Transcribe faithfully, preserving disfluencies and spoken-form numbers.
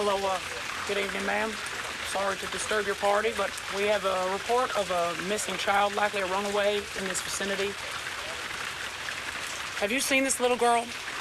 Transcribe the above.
Hello, uh, good evening, ma'am. Sorry to disturb your party, but we have a report of a missing child, likely a runaway in this vicinity. Have you seen this little girl?